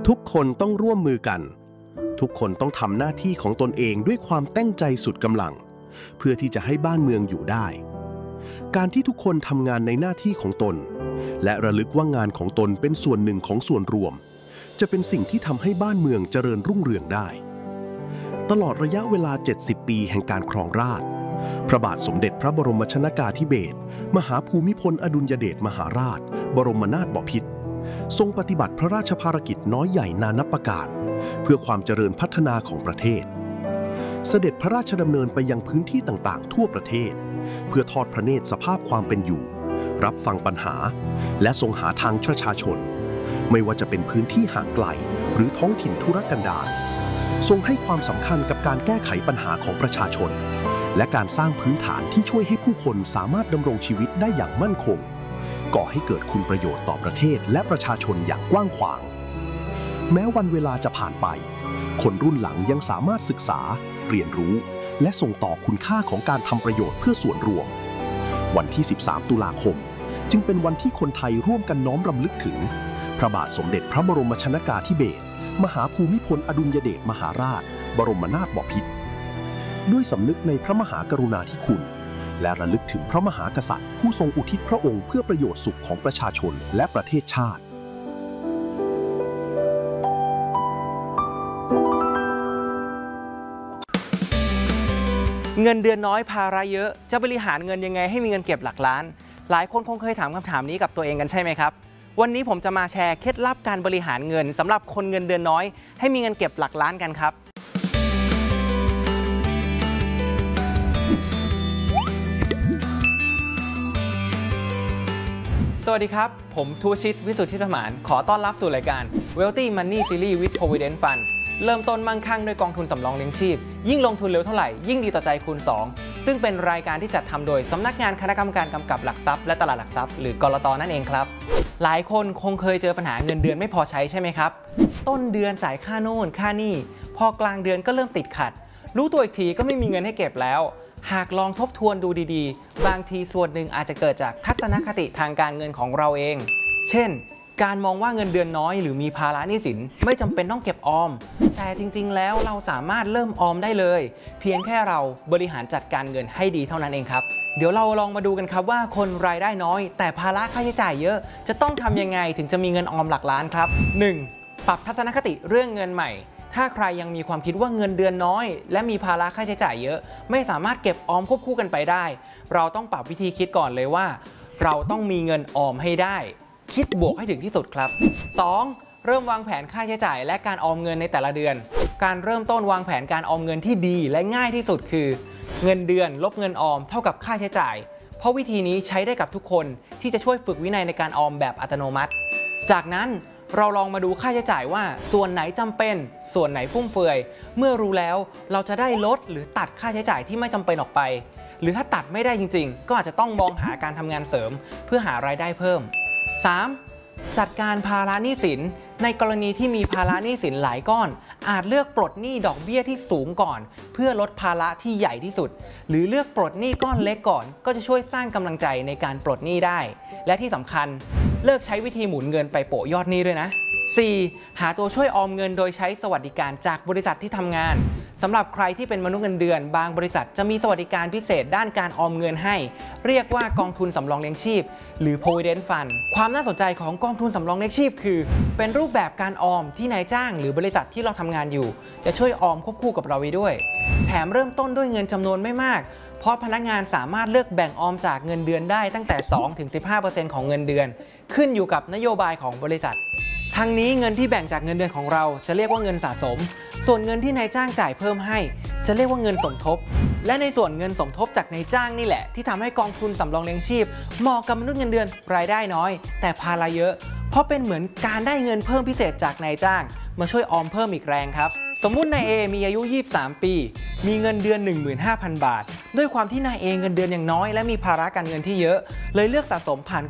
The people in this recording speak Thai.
ทุกคนต้องร่วมมือกันทุกคนต้องทำหน้าที่ของตนเองด้วยความตั้งใจสุดกำลังเพื่อที่จะให้บ้านเมืองอยู่ได้การที่ทุกคนทำงานในหน้าที่ของตนและระลึกว่างานของตนเป็นส่วนหนึ่งของส่วนรวมจะเป็นสิ่งที่ทำให้บ้านเมืองเจริญรุ่งเรืองได้ตลอดระยะเวลา70ปีแห่งการครองราชย์พระบาทสมเด็จพระบรมชนกาธิเบศรมหาภูมิพลอดุลยเดชมหาราชบรมนาถบพิตรทรงปฏิบัติพระราชภารกิจน้อยใหญ่นานับประการเพื่อความเจริญพัฒนาของประเทศเสด็จพระราชดำเนินไปยังพื้นที่ต่างๆทั่วประเทศเพื่อทอดพระเนตรสภาพความเป็นอยู่รับฟังปัญหาและทรงหาทางประชาชนไม่ว่าจะเป็นพื้นที่ห่างไกลหรือท้องถิ่นทุรกันดารทรงให้ความสำคัญกับการแก้ไขปัญหาของประชาชนและการสร้างพื้นฐานที่ช่วยให้ผู้คนสามารถดำรงชีวิตได้อย่างมั่นคงก่อให้เกิดคุณประโยชน์ต่อประเทศและประชาชนอย่างกว้างขวางแม้วันเวลาจะผ่านไปคนรุ่นหลังยังสามารถศึกษาเรียนรู้และส่งต่อคุณค่าของการทำประโยชน์เพื่อส่วนรวมวันที่13ตุลาคมจึงเป็นวันที่คนไทยร่วมกันน้อมรำลึกถึงพระบาทสมเด็จพระบรมชนกาธิเบศรมหาภูมิพลอดุลยเดชมหาราชบรมนาถบพิตรด้วยสำนึกในพระมหากรุณาธิคุณและระลึกถึงพระมหากษัตริย์ผู้ทรงอุทิศพระองค์เพื่อประโยชน์สุขของประชาชนและประเทศชาติเงินเดือนน้อยภาระเยอะจะบริหารเงินยังไงให้มีเงินเก็บหลักล้านหลายคนคงเคยถามคำถามนี้กับตัวเองกันใช่ไหมครับวันนี้ผมจะมาแชร์เคล็ดลับการบริหารเงินสำหรับคนเงินเดือนน้อยให้มีเงินเก็บหลักล้านกันครับสวัสดีครับผมทูชิตวิสุทธิสมานขอต้อนรับสู่รายการ Wealthy Money Series with Provident Fund เริ่มต้นมั่งคั่งด้วยกองทุนสำรองเลี้ยงชีพยิ่งลงทุนเร็วเท่าไหร่ยิ่งดีต่อใจคูณ2ซึ่งเป็นรายการที่จัดทำโดยสำนักงานคณะกรรมการกำกับหลักทรัพย์และตลาดหลักทรัพย์หรือกลต.นั่นเองครับหลายคนคงเคยเจอปัญหาเงินเดือนไม่พอใช้ใช่ไหมครับต้นเดือนจ่ายค่าโน่นค่านี่พอกลางเดือนก็เริ่มติดขัดรู้ตัวอีกทีก็ไม่มีเงินให้เก็บแล้วหากลองทบทวนดูดีๆบางทีส่วนหนึ่งอาจจะเกิดจากทัศนคติทางการเงินของเราเองเช่นการมองว่าเงินเดือนน้อยหรือมีภาระหนี้สินไม่จำเป็นต้องเก็บออมแต่จริงๆแล้วเราสามารถเริ่มออมได้เลยเพียงแค่เราบริหารจัดการเงินให้ดีเท่านั้นเองครับเดี๋ยวเราลองมาดูกันครับว่าคนรายได้น้อยแต่ภาระค่าใช้จ่ายเยอะจะต้องทำยังไงถึงจะมีเงินออมหลักล้านครับ 1. ปรับทัศนคติเรื่องเงินใหม่ถ้าใครยังมีความคิดว่าเงินเดือนน้อยและมีภาระค่าใช้จ่ายเยอะไม่สามารถเก็บออมควบคู่กันไปได้เราต้องปรับวิธีคิดก่อนเลยว่าเราต้องมีเงินออมให้ได้คิดบวกให้ถึงที่สุดครับ 2. เริ่มวางแผนค่าใช้จ่ายและการออมเงินในแต่ละเดือนการเริ่มต้นวางแผนการออมเงินที่ดีและง่ายที่สุดคือเงินเดือนลบเงินออมเท่ากับค่าใช้จ่ายเพราะวิธีนี้ใช้ได้กับทุกคนที่จะช่วยฝึกวินัยในการออมแบบอัตโนมัติจากนั้นเราลองมาดูค่าใช้จ่ายว่าส่วนไหนจำเป็นส่วนไหนฟุ่มเฟือยเมื่อรู้แล้วเราจะได้ลดหรือตัดค่าใช้จ่ายที่ไม่จำเป็นออกไปหรือถ้าตัดไม่ได้จริงๆก็อาจจะต้องมองหาการทำงานเสริมเพื่อหารายได้เพิ่ม 3. จัดการภาระหนี้สินในกรณีที่มีภาระหนี้สินหลายก้อนอาจเลือกปลดหนี้ดอกเบี้ยที่สูงก่อนเพื่อลดภาระที่ใหญ่ที่สุดหรือเลือกปลดหนี้ก้อนเล็กก่อนก็จะช่วยสร้างกำลังใจในการปลดหนี้ได้และที่สำคัญเลิกใช้วิธีหมุนเงินไปโปะยอดหนี้ด้วยนะ 4. หาตัวช่วยออมเงินโดยใช้สวัสดิการจากบริษัทที่ทำงานสำหรับใครที่เป็นมนุษย์เงินเดือนบางบริษัทจะมีสวัสดิการพิเศษด้านการออมเงินให้เรียกว่ากองทุนสำรองเลี้ยงชีพหรือ Provident Fund ความน่าสนใจของกองทุนสำรองเลี้ยงชีพคือเป็นรูปแบบการออมที่นายจ้างหรือบริษัทที่เราทำงานอยู่จะช่วยออมควบคู่กับเราไว้ด้วยแถมเริ่มต้นด้วยเงินจำนวนไม่มากเพราะพนักงานสามารถเลือกแบ่งออมจากเงินเดือนได้ตั้งแต่ 2-15% ของเงินเดือนขึ้นอยู่กับนโยบายของบริษัททั้งนี้เงินที่แบ่งจากเงินเดือนของเราจะเรียกว่าเงินสะสมส่วนเงินที่นายจ้างจ่ายเพิ่มให้จะเรียกว่าเงินสมทบและในส่วนเงินสมทบจากนายจ้างนี่แหละที่ทำให้กองทุนสำรองเลี้ยงชีพเหมาะกับมนุษย์เงินเดือนรายได้น้อยแต่ภาระเยอะเพราะเป็นเหมือนการได้เงินเพิ่มพิเศษจากนายจ้างมาช่วยออมเพิ่มอีกแรงครับสมมุตินายเอมีอายุ23ปีมีเงินเดือน 15,000 บาทด้วยความที่นายเอเงินเดือนยังน้อยและมีภาระการเงินที่เยอะเลยเลือกสะสมผ่าน